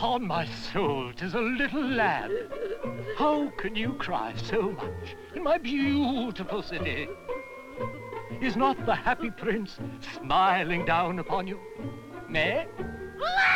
Upon my soul, 'tis a little lad. How can you cry so much in my beautiful city? Is not the happy prince smiling down upon you? Nay?